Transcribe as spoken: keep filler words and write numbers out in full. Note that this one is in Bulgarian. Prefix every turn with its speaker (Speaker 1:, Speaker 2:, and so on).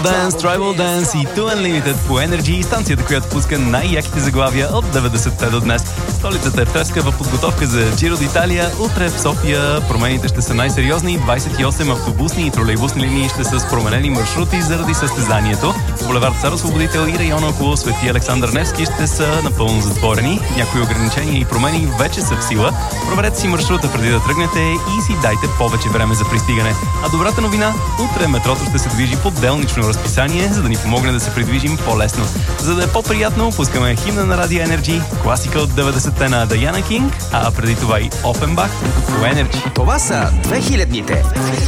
Speaker 1: Dance, Tribal Dance и Too Unlimited по Energy, станцията, която пуска най-яките заглавия от деветдесетте до днес. Столицата е в трескава подготовка за Giro d'Italia. Утре в София промените ще са най-сериозни. двадесет и осем автобусни и тролейбусни линии ще са с променени маршрути заради състезанието. Булевард Цар Освободител и района около Свети Александър Невски ще са напълно затворени. Някои ограничения и промени вече са в сила. Проверете си маршрута преди да тръгнете и си дайте повече време за пристигане. А добрата новина, утре метрото ще се движи по делнично разписание, за да ни помогне да се придвижим по-лесно. За да е по-приятно, пускаме химна на Радио Energy, класика от деветдесетте на Даяна Кинг, а преди това и Офенбах по Energy.
Speaker 2: Това са две хилядните.